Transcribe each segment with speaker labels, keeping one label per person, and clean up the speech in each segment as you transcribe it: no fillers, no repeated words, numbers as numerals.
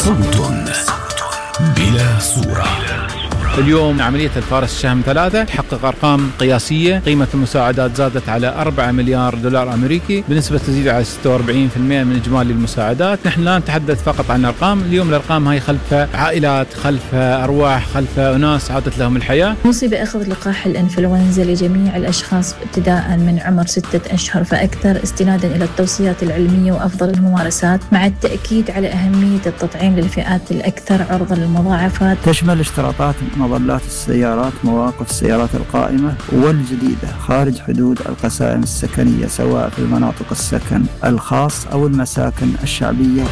Speaker 1: صوت بلا صورة.
Speaker 2: اليوم عملية الفارس الشام 3 تحقق أرقام قياسية. قيمة المساعدات زادت على 4 مليار دولار أمريكي بنسبة تزيد على 46% من إجمالي المساعدات. نحن لا نتحدث فقط عن أرقام، اليوم الأرقام هاي خلف عائلات، خلف أرواح، خلف أناس عادت لهم الحياة.
Speaker 3: نوصي بأخذ لقاح الإنفلونزا لجميع الأشخاص ابتداء من عمر 6 أشهر فأكثر، استنادا إلى التوصيات العلمية وأفضل الممارسات، مع التأكيد على أهمية التطعيم للفئات الأكثر عرضة للمضاعفات.
Speaker 4: تشمل اشتراطات مظلات السيارات، مواقف السيارات القائمة والجديدة خارج حدود القسائم السكنية، سواء في المناطق السكن الخاص أو المساكن الشعبية.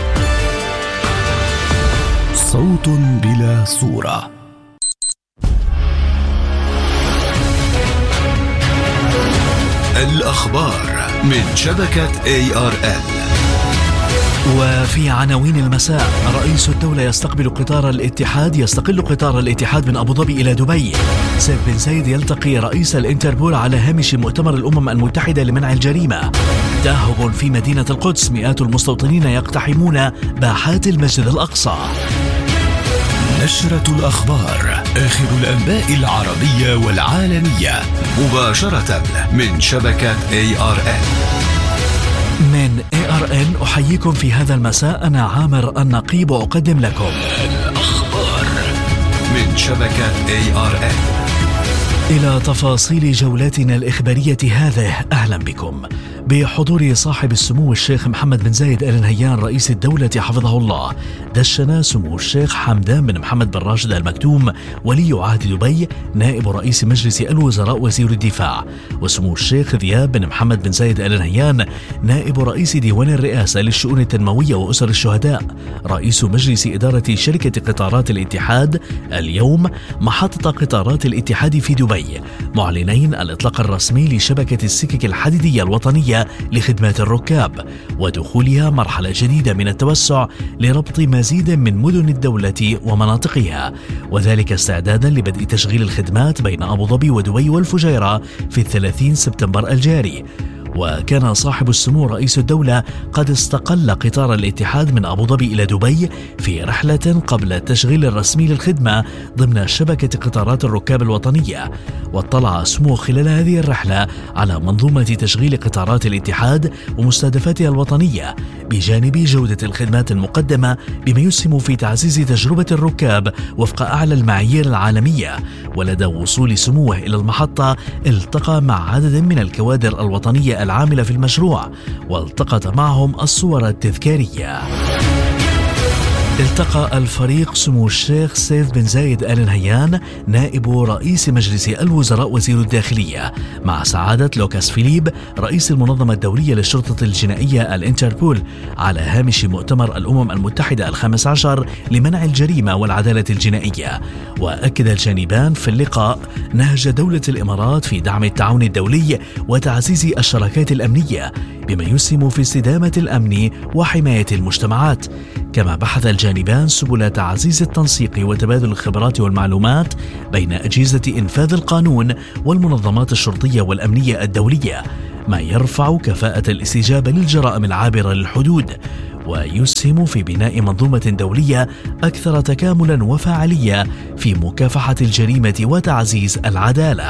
Speaker 1: صوت بلا صورة. الأخبار من شبكة ARN.
Speaker 5: وفي عناوين المساء: رئيس الدولة يستقل قطار الاتحاد من أبو ظبي إلى دبي. سيف بن زايد يلتقي رئيس الانتربول على هامش مؤتمر الأمم المتحدة لمنع الجريمة. تأهب في مدينة القدس، مئات المستوطنين يقتحمون باحات المسجد الأقصى.
Speaker 1: نشرة الأخبار، آخر الأنباء العربية والعالمية، مباشرة من شبكة ARN.
Speaker 5: من ARN أحييكم في هذا المساء، أنا عامر النقيب أقدم لكم
Speaker 1: الأخبار من شبكة ARN.
Speaker 5: إلى تفاصيل جولتنا الإخبارية هذه، أهلا بكم. بحضور صاحب السمو الشيخ محمد بن زايد آل نهيان رئيس الدولة حفظه الله، دشن سمو الشيخ حمدان بن محمد بن راشد آل مكتوم ولي عهد دبي نائب رئيس مجلس الوزراء وزير الدفاع، وسمو الشيخ ذياب بن محمد بن زايد آل نهيان نائب رئيس ديوان الرئاسة للشؤون التنموية وأسر الشهداء، رئيس مجلس إدارة شركة قطارات الاتحاد، اليوم محطة قطارات الاتحاد في دبي، معلنين الإطلاق الرسمي لشبكة السكك الحديدية الوطنية لخدمات الركاب، ودخولها مرحلة جديدة من التوسع لربط مزيد من مدن الدولة ومناطقها، وذلك استعدادا لبدء تشغيل الخدمات بين أبو ظبي ودبي والفجيرة في 30 سبتمبر الجاري. وكان صاحب السمو رئيس الدولة قد استقل قطار الاتحاد من أبو ظبي إلى دبي في رحلة قبل التشغيل الرسمي للخدمة ضمن شبكة قطارات الركاب الوطنية. واطلع السمو خلال هذه الرحلة على منظومة تشغيل قطارات الاتحاد ومستهدفاتها الوطنية بجانب جودة الخدمات المقدمة، بما يسهم في تعزيز تجربة الركاب وفق أعلى المعايير العالمية. ولدى وصول سموه إلى المحطة التقى مع عدد من الكوادر الوطنية العاملة في المشروع، والتقط معهم الصور التذكارية. التقى الفريق سمو الشيخ سيف بن زايد آل نهيان نائب رئيس مجلس الوزراء وزير الداخلية مع سعادة لوكاس فيليب رئيس المنظمة الدولية للشرطة الجنائية الانتربول على هامش مؤتمر الأمم المتحدة 15 لمنع الجريمة والعدالة الجنائية. وأكد الجانبان في اللقاء نهج دولة الإمارات في دعم التعاون الدولي وتعزيز الشراكات الأمنية بما يسهم في استدامة الأمن وحماية المجتمعات. كما بحث الجانبان سبل تعزيز التنسيق وتبادل الخبرات والمعلومات بين أجهزة إنفاذ القانون والمنظمات الشرطية والأمنية الدولية، ما يرفع كفاءة الاستجابة للجرائم العابرة للحدود، ويسهم في بناء منظومة دولية أكثر تكاملا وفاعلية في مكافحة الجريمة وتعزيز العدالة.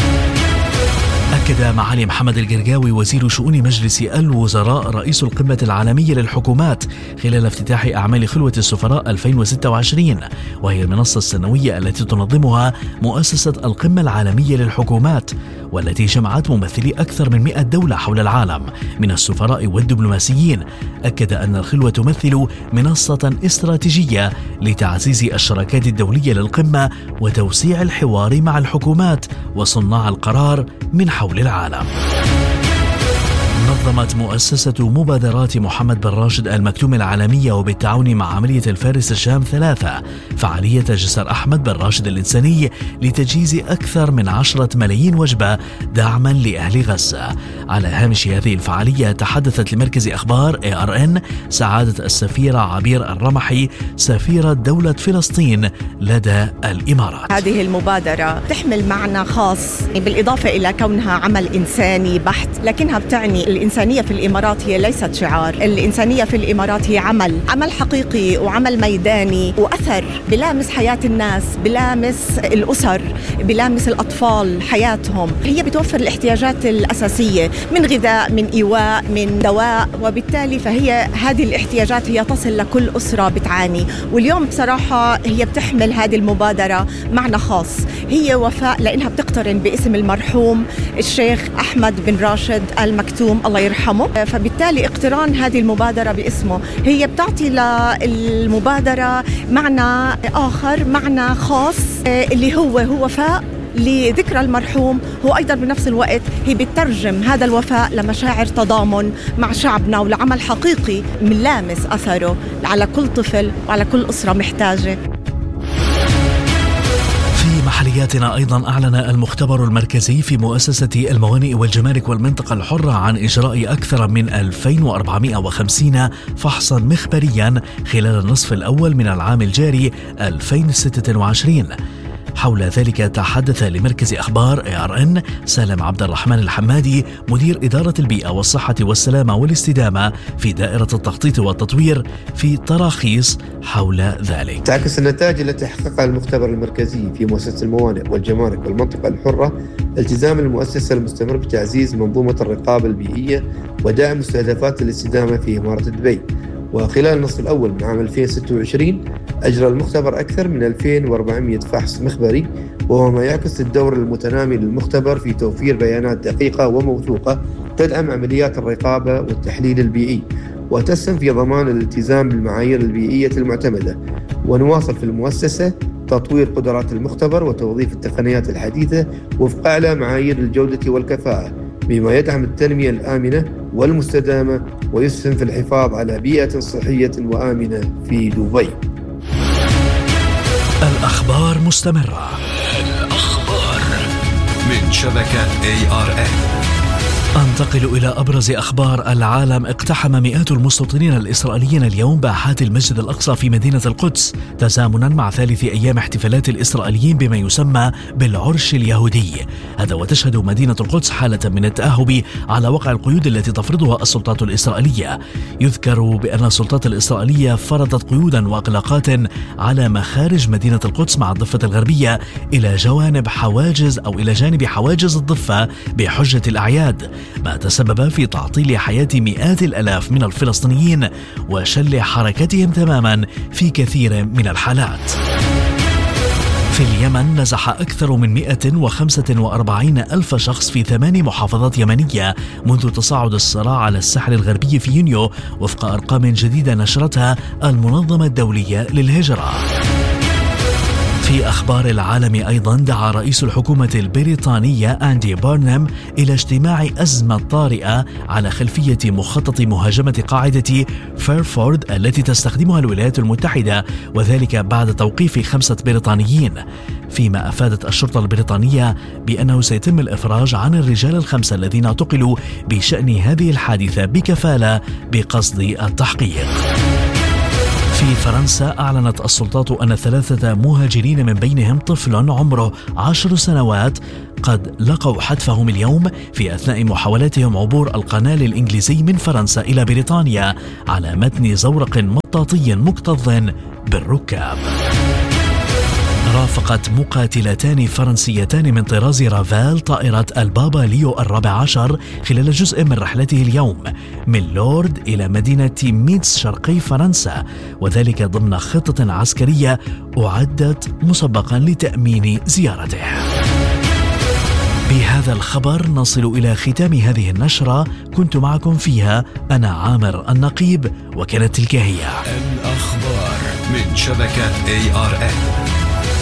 Speaker 5: أكد معالي محمد القرقاوي وزير شؤون مجلس الوزراء رئيس القمة العالمية للحكومات خلال افتتاح أعمال خلوة السفراء 2026، وهي المنصة السنوية التي تنظمها مؤسسة القمة العالمية للحكومات، والتي جمعت ممثلي أكثر من 100 دولة حول العالم من السفراء والدبلوماسيين. أكد أن الخلوة تمثل منصة استراتيجية لتعزيز الشراكات الدولية للقمة وتوسيع الحوار مع الحكومات وصناع القرار من حول العالم. نظمت مؤسسة مبادرات محمد بن راشد آل مكتوم العالمية وبالتعاون مع عملية الفارس الشام 3 فعالية جسر أحمد بن راشد الإنساني لتجهيز أكثر من 10 ملايين وجبة دعما لأهل غزة. على هامش هذه الفعالية تحدثت لمركز أخبار ARN سعادة السفيرة عبير الرمحي سفيرة دولة فلسطين لدى الإمارات.
Speaker 6: هذه المبادرة تحمل معنى خاص بالإضافة إلى كونها عمل إنساني بحت، لكنها بتعني الإنسانية في الإمارات هي ليست شعار، الإنسانية في الإمارات هي عمل حقيقي وعمل ميداني وأثر بلامس حياة الناس، بلامس الأسر، بلامس الأطفال حياتهم. هي بتوفر الاحتياجات الأساسية من غذاء، من إيواء، من دواء، وبالتالي فهي هذه الاحتياجات هي تصل لكل أسرة بتعاني. واليوم بصراحة هي بتحمل هذه المبادرة معنى خاص، هي وفاء لأنها بتقترن باسم المرحوم الشيخ أحمد بن راشد آل مكتوم الله يرحمه، فبالتالي اقتران هذه المبادرة باسمه هي بتعطي للمبادرة معنى آخر، معنى خاص اللي هو وفاء لذكرى المرحوم. هو أيضا بنفس الوقت هي بتترجم هذا الوفاء لمشاعر تضامن مع شعبنا ولعمل حقيقي من لامس أثره على كل طفل وعلى كل أسرة محتاجة.
Speaker 5: في محلياتنا أيضا أعلن المختبر المركزي في مؤسسة الموانئ والجمارك والمنطقة الحرة عن إجراء أكثر من 2450 فحصا مخبريا خلال النصف الأول من العام الجاري 2026. حول ذلك تحدث لمركز أخبار ARN سالم عبد الرحمن الحمادي مدير إدارة البيئة والصحة والسلامة والاستدامة في دائرة التخطيط والتطوير في تراخيص حول ذلك.
Speaker 7: تعكس النتائج التي حققها المختبر المركزي في مؤسسة الموانئ والجمارك والمنطقة الحرة التزام المؤسسة المستمر بتعزيز منظومة الرقابة البيئية ودعم مستهدفات الاستدامة في إمارة دبي. وخلال النصف الأول من عام 2026 أجرى المختبر أكثر من 2400 فحص مخبري، وهو ما يعكس الدور المتنامي للمختبر في توفير بيانات دقيقة وموثوقة تدعم عمليات الرقابة والتحليل البيئي وتسهم في ضمان الالتزام بالمعايير البيئية المعتمدة. ونواصل في المؤسسة تطوير قدرات المختبر وتوظيف التقنيات الحديثة وفق أعلى معايير الجودة والكفاءة، بما يدعم التنمية الآمنة والمستدامة ويسهم في الحفاظ على بيئة صحية وآمنة في دبي.
Speaker 5: الأخبار مستمرة.
Speaker 1: الأخبار من شبكة ARN.
Speaker 5: أنتقل إلى أبرز أخبار العالم. اقتحم مئات المستوطنين الإسرائيليين اليوم باحات المسجد الأقصى في مدينة القدس تزامنا مع ثالث أيام احتفالات الإسرائيليين بما يسمى بالعرش اليهودي. هذا وتشهد مدينة القدس حالة من التأهب على وقع القيود التي تفرضها السلطات الإسرائيلية. يذكر بأن السلطات الإسرائيلية فرضت قيودا وإغلاقات على مخارج مدينة القدس مع الضفة الغربية إلى جانب حواجز الضفة بحجة الأعياد، ما تسبب في تعطيل حياة مئات الآلاف من الفلسطينيين وشل حركتهم تماما في كثير من الحالات. في اليمن نزح أكثر من 145 ألف شخص في 8 محافظات يمنية منذ تصاعد الصراع على الساحل الغربي في يونيو وفق أرقام جديدة نشرتها المنظمة الدولية للهجرة. في أخبار العالم أيضا دعا رئيس الحكومة البريطانية أندي بارنهام إلى اجتماع أزمة طارئة على خلفية مخطط مهاجمة قاعدة فيرفورد التي تستخدمها الولايات المتحدة، وذلك بعد توقيف 5 بريطانيين، فيما أفادت الشرطة البريطانية بأنه سيتم الإفراج عن الرجال ال5 الذين اعتقلوا بشأن هذه الحادثة بكفالة بقصد التحقيق. في فرنسا أعلنت السلطات أن 3 مهاجرين من بينهم طفل عمره 10 سنوات قد لقوا حتفهم اليوم في أثناء محاولاتهم عبور القناة الإنجليزي من فرنسا إلى بريطانيا على متن زورق مطاطي مكتظ بالركاب. رافقت مقاتلتان فرنسيتان من طراز رافال طائرة البابا ليو 14 خلال جزء من رحلته اليوم من لورد إلى مدينة ميتس شرقي فرنسا، وذلك ضمن خطة عسكرية أعدت مسبقا لتأمين زيارته. بهذا الخبر نصل إلى ختام هذه النشرة، كنت معكم فيها أنا عامر النقيب، وكانت تلك هي
Speaker 1: الأخبار من شبكة ARN.